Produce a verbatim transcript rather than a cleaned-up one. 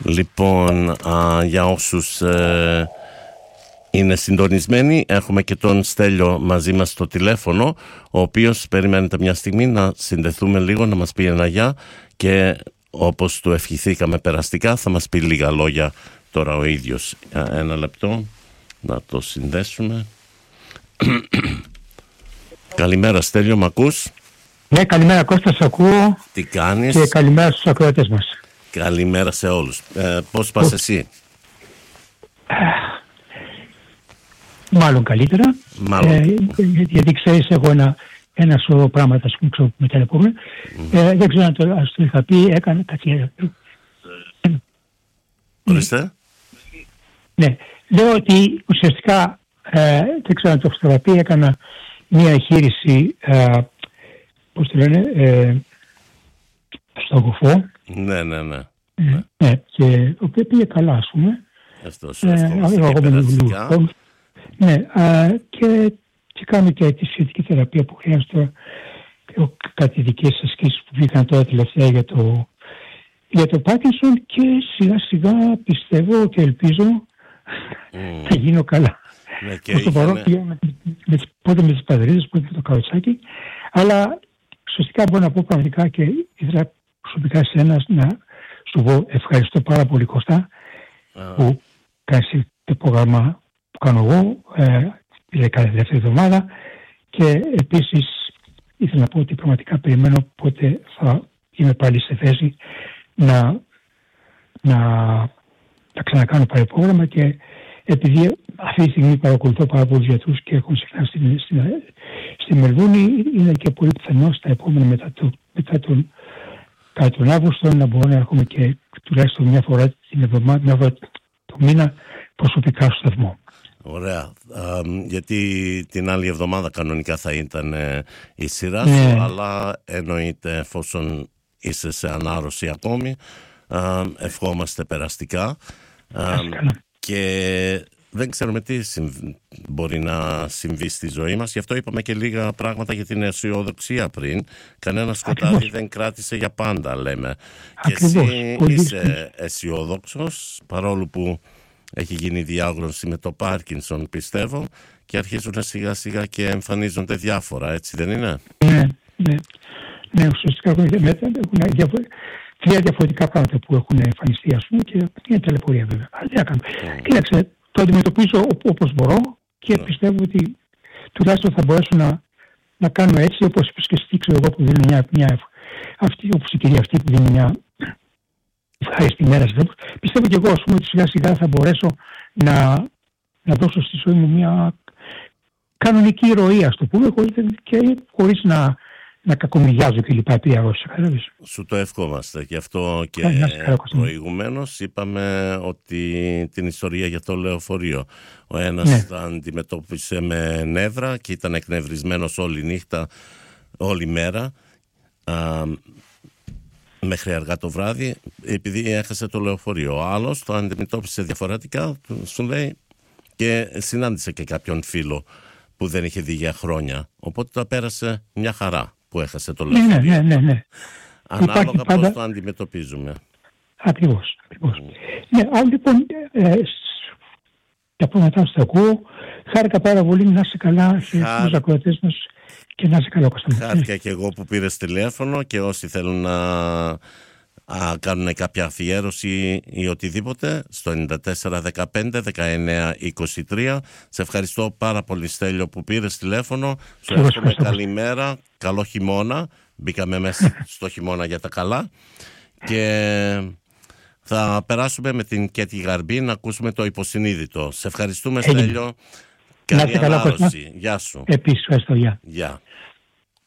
Λοιπόν, α, για όσους ε, είναι συντονισμένοι, έχουμε και τον Στέλιο μαζί μας στο τηλέφωνο, ο οποίος περιμένετε μια στιγμή να συνδεθούμε λίγο, να μας πει ένα γεια και όπως του ευχηθήκαμε περαστικά θα μας πει λίγα λόγια τώρα ο ίδιος. Ένα λεπτό να το συνδέσουμε. Καλημέρα Στέλιο, μ' ακούς? Ναι, καλημέρα Κώστα, σ' ακούω. Τι κάνεις? Και καλημέρα στους ακροατές μας. Καλημέρα σε όλους. Ε, πώς πας εσύ? Μάλλον καλύτερα. Μάλλον. Ε, γιατί ξέρεις, έχω ένα, ένα σωρό πράγματα που ξέρω που με ταλαιπωρούν. Mm. Ε, δεν ξέρω αν το, ας το είχα πει, έκανα κάτι. Ορίστε. Ναι, λέω ότι ουσιαστικά, ε, δεν ξέρω αν το είχα πει, έκανα μία εγχείρηση, ε, πώς το λένε, ε, στο Γουφό. Ναι, ναι, ναι. Ε, ναι, και το οποίο πήγε καλά, ας πούμε. Αυτό σου ευχόμαστε και περαστικά. Ναι, α, και, και κάνω και τη σχετική θεραπεία που χρειάζεται, κάτι δικές ασκήσεις που βγήκαν τώρα τελευταία για το, για το Πάρκινσον, και σιγά σιγά πιστεύω και ελπίζω mm. θα γίνω καλά. Ναι, και όσο μπορώ, με, με, πότε με τις πατρίδες, πότε με το καροτσάκι, αλλά σωστικά μπορώ να πω πραγματικά και ήθελα προσωπικά σε ένας να σου πω ευχαριστώ πάρα πολύ Κώστα uh. που κάνεις το πρόγραμμα που κάνω εγώ ε, κάθε δεύτερη εβδομάδα, και επίσης ήθελα να πω ότι πραγματικά περιμένω πότε θα είμαι πάλι σε θέση να, να, να ξανακάνω πάλι πρόγραμμα, και επειδή αυτή τη στιγμή παρακολουθώ πάρα πολλούς γιατρούς και έχουν συχνά στην, στην, στη Μελβούνη, είναι και πολύ πιθανό στα επόμενα μετά, το, μετά τον, κατά τον Αύγουστο να μπορώ να έρχομαι και τουλάχιστον μια φορά την εβδομάδα, μια φορά το μήνα προσωπικά στο σταθμό. Ωραία. Α, γιατί την άλλη εβδομάδα κανονικά θα ήταν ε, η σειρά ναι. σου, αλλά εννοείται εφόσον είσαι σε ανάρρωση ακόμη, α, ευχόμαστε περαστικά. Α, και δεν ξέρουμε τι συμβ... μπορεί να συμβεί στη ζωή μας, γι' αυτό είπαμε και λίγα πράγματα για την αισιοδοξία πριν. Κανένα σκοτάδι Ακριβώς. δεν κράτησε για πάντα, λέμε. Ακριβώς. Και εσύ Πολύ είσαι αισιόδοξος, παρόλο που έχει γίνει διάγνωση με το Πάρκινσον, πιστεύω, και αρχίζουν σιγά σιγά και εμφανίζονται διάφορα, έτσι δεν είναι? Ναι, ναι. Ναι, ουσιαστικά έχουν τρία διαφορετικά πράγματα που έχουν εμφανιστεί, ας πούμε, και είναι ταλαιπωρία βέβαια. Αλλά τι έκανα. Mm. Κοίταξε, το αντιμετωπίζω όπως μπορώ και mm. πιστεύω ότι τουλάχιστον θα μπορέσω να, να κάνω έτσι, όπως είπες και εσύ, ξέρω εγώ, που δίνει μια, μια αυτή, όπως η κυρία αυτή που δίνει μια ευχάριστη μέρα. Πιστεύω και εγώ, ας πούμε, ότι σιγά σιγά θα μπορέσω να, να δώσω στη ζωή μου μια κανονική ροή, ας το πούμε, και χωρίς να, να κακομοιάζω και λοιπά επί αρρώστια. Σου το ευχόμαστε. Γι' αυτό και προηγουμένως είπαμε ότι την ιστορία για το λεωφορείο. Ο ένας ναι. θα αντιμετώπισε με νεύρα και ήταν εκνευρισμένος όλη νύχτα, όλη μέρα, α, μέχρι αργά το βράδυ, επειδή έχασε το λεωφορείο. Ο άλλος το αντιμετώπισε διαφορετικά, σου λέει, και συνάντησε και κάποιον φίλο που δεν είχε δει για χρόνια. Οπότε τα πέρασε μια χαρά που έχασε το λεωφορείο. Ναι, ναι, ναι, ναι. Ανάλογα πώς πάντα... το αντιμετωπίζουμε. Ακριβώς, ακριβώς. Mm. Ναι, άρα λοιπόν, ε, τα πρώτα στα ακούω. Χάρηκα πάρα πολύ, να είσαι καλά σε Χάρ... τους ακροατές μας και να είσαι καλά, Κωνσταντίνο. Χάρηκα και εγώ που πήρες τηλέφωνο, και όσοι θέλουν να α, κάνουν κάποια αφιέρωση ή οτιδήποτε στο ενενήντα τέσσερα δεκαπέντε δεκαεννέα είκοσι τρία. Σε ευχαριστώ πάρα πολύ Στέλιο που πήρες τηλέφωνο. Σου εύχομαι καλημέρα, καλό χειμώνα. Μπήκαμε μέσα στο χειμώνα για τα καλά, και θα περάσουμε με την Κέτη Γαρμπή να ακούσουμε το υποσυνείδητο. Σε ευχαριστούμε Στέλιο. Καλή ανάρρωση. Γεια σου. Επίσης, ευχαριστώ. Γεια. Γεια.